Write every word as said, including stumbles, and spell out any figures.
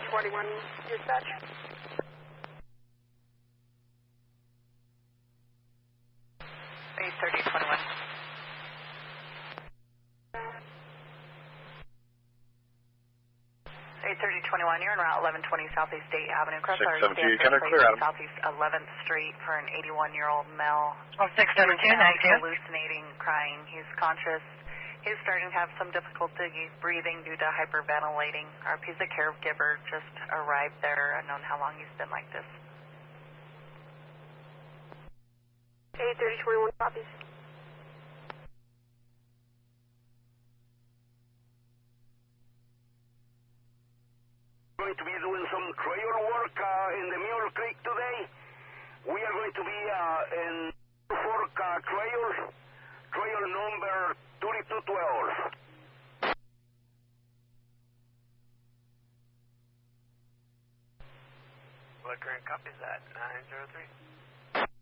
forty-one, dispatch. eight thirty twenty-one. eight thirty twenty-one, you're in route eleven twenty Southeast State Avenue. Cross six seven two, you kind of clear out. Southeast eleventh Street for an eighty-one-year-old male. Oh, six seven two, ninety-two. Hallucinating, crying. He's conscious. He's starting to have some difficulty breathing due to hyperventilating. Our piece of caregiver just arrived there. Unknown how long he's been like this. eight thirty twenty-one copies. Going to be doing some trail work uh, in the Mule Creek today. We are going to be uh, in Fork uh, Trail, trail number thirty-two twelve. What current copy is that? nine zero three?